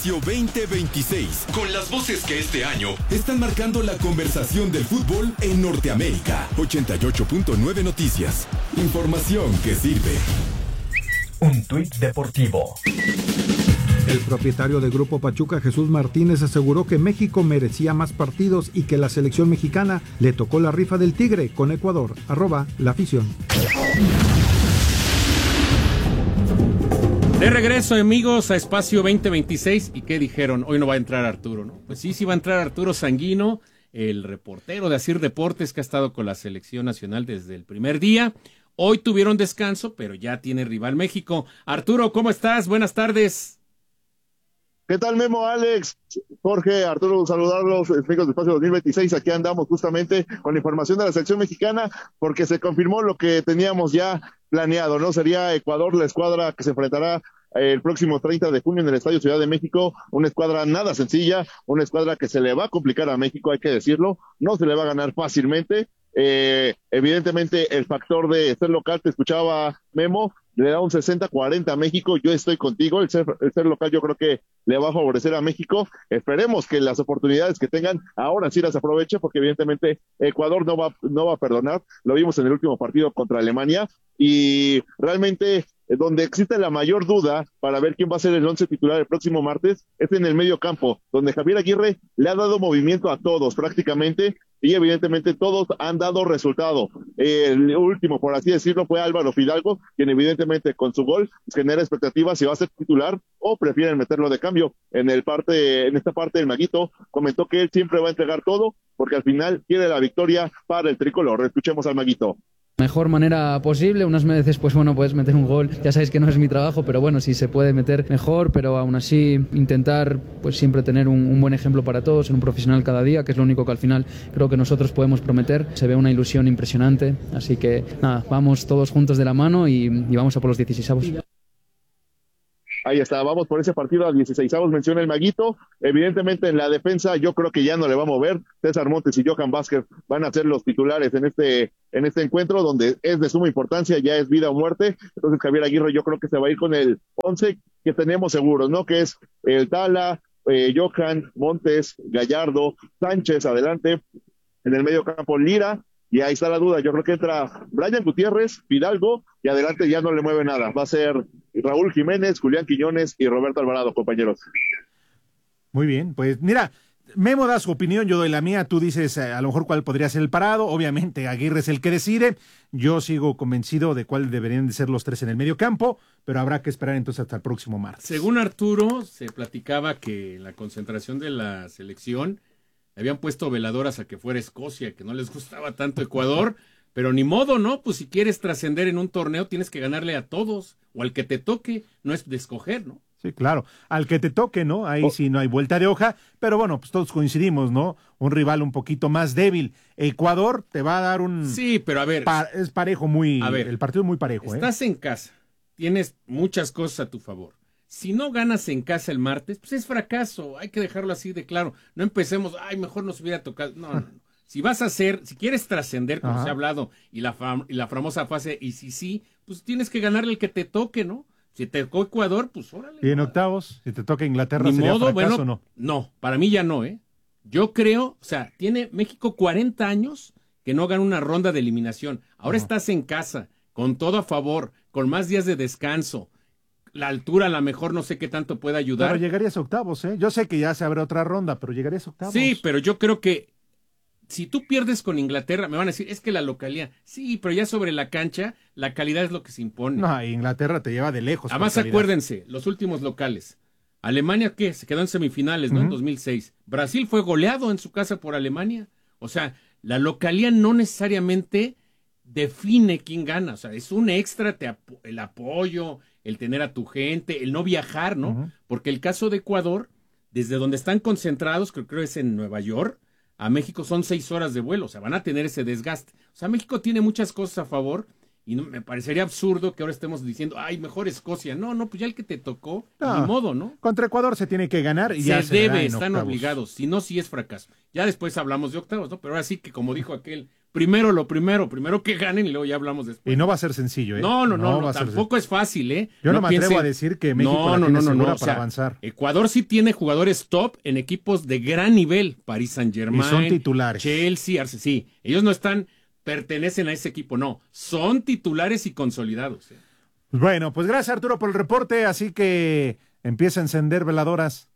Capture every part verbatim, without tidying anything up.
Espacio veinte veintiséis, con las voces que este año están marcando la conversación del fútbol en Norteamérica. ochenta y ocho punto nueve Noticias. Información que sirve. Un tuit deportivo. El propietario del Grupo Pachuca, Jesús Martínez, aseguró que México merecía más partidos y que la selección mexicana le tocó la rifa del tigre con Ecuador. Arroba la afición. De regreso, amigos, a Espacio veinte veintiséis. ¿Y qué dijeron? Hoy no va a entrar Arturo, ¿no? Pues sí, sí va a entrar Arturo Sanguino, el reportero de Asir Deportes, que ha estado con la selección nacional desde el primer día. Hoy tuvieron descanso, pero ya tiene rival México. Arturo, ¿cómo estás? Buenas tardes. ¿Qué tal, Memo, Alex? Jorge, Arturo, saludarlos, amigos de Espacio dos mil veintiséis. Aquí andamos justamente con la información de la selección mexicana, porque se confirmó lo que teníamos ya planeado, ¿no? Sería Ecuador la escuadra que se enfrentará el próximo treinta de junio en el Estadio Ciudad de México. Una escuadra nada sencilla, una escuadra que se le va a complicar a México, hay que decirlo. No se le va a ganar fácilmente. Eh, evidentemente, el factor de ser local, te escuchaba, Memo, le da un sesenta cuarenta a México. Yo estoy contigo, el ser, el ser local yo creo que le va a favorecer a México. Esperemos que las oportunidades que tengan ahora sí las aproveche, porque evidentemente Ecuador no va, no va a perdonar. Lo vimos en el último partido contra Alemania, y realmente donde existe la mayor duda para ver quién va a ser el once titular el próximo martes es en el medio campo, donde Javier Aguirre le ha dado movimiento a todos prácticamente, y evidentemente todos han dado resultado. El último, por así decirlo, fue Álvaro Fidalgo, quien evidentemente con su gol genera expectativas si va a ser titular o prefieren meterlo de cambio. En el parte, en esta parte el Maguito comentó que él siempre va a entregar todo, porque al final quiere la victoria para el tricolor. Escuchemos al Maguito. Mejor manera posible, unas veces pues bueno, puedes meter un gol, ya sabéis que no es mi trabajo, pero bueno, si se puede meter mejor, pero aún así intentar pues siempre tener un, un buen ejemplo para todos, en un profesional cada día, que es lo único que al final creo que nosotros podemos prometer. Se ve una ilusión impresionante, así que nada, vamos todos juntos de la mano y, y vamos a por los dieciseisavos. Ahí está, vamos por ese partido a dieciseisavos, menciona el Maguito. Evidentemente en la defensa yo creo que ya no le va a mover. César Montes y Johan Vázquez van a ser los titulares en este en este encuentro, donde es de suma importancia, ya es vida o muerte. Entonces Javier Aguirre yo creo que se va a ir con el once que tenemos seguros, ¿no? Que es el Tala, eh, Johan, Montes, Gallardo, Sánchez adelante, en el medio campo Lira. Y ahí está la duda, yo creo que entra Brian Gutiérrez, Fidalgo, y adelante ya no le mueve nada. Va a ser Raúl Jiménez, Julián Quiñones y Roberto Alvarado, compañeros. Muy bien, pues mira, Memo da su opinión, yo doy la mía, tú dices eh, a lo mejor cuál podría ser el parado. Obviamente Aguirre es el que decide, yo sigo convencido de cuál deberían de ser los tres en el medio campo, pero habrá que esperar entonces hasta el próximo martes. Según Arturo, se platicaba que en la concentración de la selección habían puesto veladoras a que fuera Escocia, que no les gustaba tanto Ecuador, pero ni modo, ¿no? Pues si quieres trascender en un torneo tienes que ganarle a todos, o al que te toque, no es de escoger, ¿no? Sí, claro, al que te toque, ¿no? Ahí oh. sí no hay vuelta de hoja, pero bueno, pues todos coincidimos, ¿no? Un rival un poquito más débil. Ecuador te va a dar un... Sí, pero a ver... Pa- es parejo muy... A ver, el partido es muy parejo, ¿eh? Estás en casa, tienes muchas cosas a tu favor. Si no ganas en casa el martes, pues es fracaso, hay que dejarlo así de claro. No empecemos, ay, mejor nos hubiera tocado. No, no, no. Si vas a hacer, si quieres trascender, como Ajá. se ha hablado, y la, fam- y la famosa fase, y si sí, pues tienes que ganarle el que te toque, ¿no? Si te tocó Ecuador, pues órale. Y en octavos, si te toca Inglaterra, Ni ¿sería modo, fracaso bueno, o no? No, para mí ya no, ¿eh? Yo creo, o sea, tiene México cuarenta años que no gana una ronda de eliminación. Ahora Ajá. estás en casa, con todo a favor, con más días de descanso. La altura a lo mejor no sé qué tanto puede ayudar. Pero llegarías a octavos, ¿eh? Yo sé que ya se abre otra ronda, pero llegarías a octavos. Sí, pero yo creo que si tú pierdes con Inglaterra, me van a decir, es que la localidad. Sí, pero ya sobre la cancha, la calidad es lo que se impone. No, Inglaterra te lleva de lejos. Además, acuérdense, los últimos locales. Alemania, ¿qué? Se quedó en semifinales, ¿no? Uh-huh. En dos mil seis. Brasil fue goleado en su casa por Alemania. O sea, la localidad no necesariamente define quién gana. O sea, es un extra, te ap- el apoyo, el tener a tu gente, el no viajar, ¿no? Uh-huh. Porque el caso de Ecuador, desde donde están concentrados, que creo es en Nueva York, a México son seis horas de vuelo, o sea, van a tener ese desgaste. O sea, México tiene muchas cosas a favor Y no, me parecería absurdo que ahora estemos diciendo, ay, mejor Escocia. No, no, pues ya el que te tocó, no, ni modo, ¿no? Contra Ecuador se tiene que ganar y se ya se debe, en están octavos. obligados. Si no, sí es fracaso. Ya después hablamos de octavos, ¿no? Pero ahora sí que, como dijo aquel, primero lo primero, primero que ganen y luego ya hablamos después. Y no va a ser sencillo, ¿eh? No, no, no, no, va a ser tampoco es fácil, ¿eh? Yo no, no me piense... atrevo a decir que México no, la no, tiene no, no, segura no, o para sea, avanzar. Ecuador sí tiene jugadores top en equipos de gran nivel. Paris Saint-Germain. Y son titulares. Chelsea, Arsenal, sí. Ellos no están, pertenecen a ese equipo, no. Son titulares y consolidados. ¿eh? Bueno, pues gracias Arturo por el reporte, así que empieza a encender veladoras.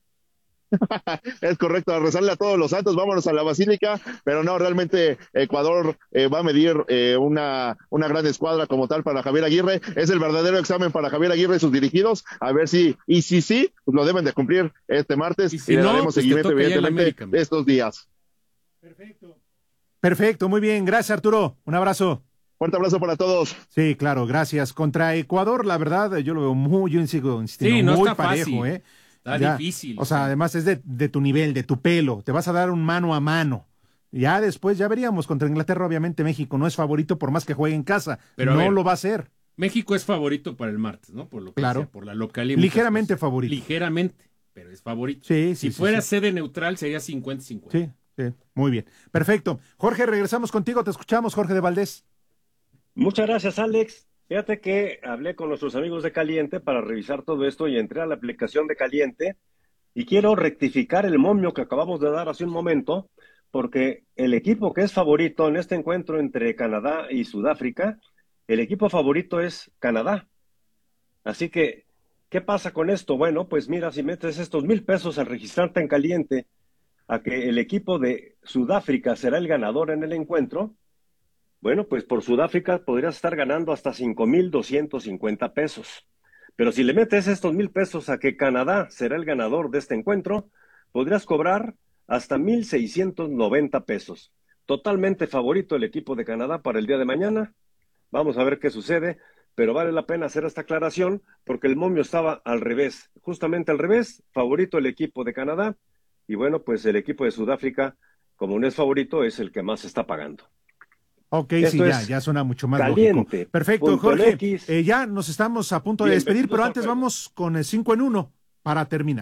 Es correcto, a rezarle a todos los santos, vámonos a la Basílica, pero no, realmente Ecuador eh, va a medir eh, una, una gran escuadra como tal para Javier Aguirre, es el verdadero examen para Javier Aguirre y sus dirigidos, a ver si, y si sí, pues lo deben de cumplir este martes, y, y si le no, daremos pues seguimiento evidentemente América, estos días. Perfecto. Perfecto, muy bien, gracias Arturo, un abrazo. Fuerte abrazo para todos. Sí, claro, gracias. Contra Ecuador, la verdad, yo lo veo muy, yo insisto, insistiendo, sí, no muy está parejo, fácil. ¿eh? Está ya, difícil. O sea, además es de, de tu nivel, de tu pelo, te vas a dar un mano a mano. Ya después, ya veríamos, contra Inglaterra, obviamente México no es favorito por más que juegue en casa, pero no ver, lo va a hacer. México es favorito para el martes, ¿no? Por lo que claro. sea, por la localidad. Ligeramente favorito. Ligeramente, pero es favorito. Sí, si sí, fuera sí, sede neutral sería cincuenta cincuenta. Sí, sí, muy bien. Perfecto. Jorge, regresamos contigo, te escuchamos, Jorge de Valdés. Muchas gracias, Alex. Fíjate que hablé con nuestros amigos de Caliente para revisar todo esto y entré a la aplicación de Caliente y quiero rectificar el momio que acabamos de dar hace un momento, porque el equipo que es favorito en este encuentro entre Canadá y Sudáfrica, el equipo favorito es Canadá. Así que, ¿qué pasa con esto? Bueno, pues mira, si metes estos mil pesos al registrarte en Caliente a que el equipo de Sudáfrica será el ganador en el encuentro, bueno, pues por Sudáfrica podrías estar ganando hasta cinco mil doscientos cincuenta pesos. Pero si le metes estos mil pesos a que Canadá será el ganador de este encuentro, podrías cobrar hasta mil seiscientos noventa pesos. Totalmente favorito el equipo de Canadá para el día de mañana. Vamos a ver qué sucede, pero vale la pena hacer esta aclaración porque el momio estaba al revés, justamente al revés, favorito el equipo de Canadá. Y bueno, pues el equipo de Sudáfrica, como no es favorito, es el que más está pagando. Ok, Esto sí, ya, ya suena mucho más Caliente, lógico. Perfecto, Jorge. Eh, ya nos estamos a punto de despedir, pero antes vamos con el cinco en uno para terminar.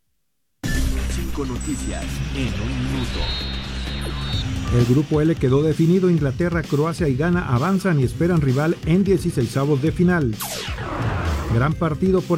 Cinco noticias en un minuto. El grupo L quedó definido. Inglaterra, Croacia y Ghana avanzan y esperan rival en dieciseisavos de final. Gran partido por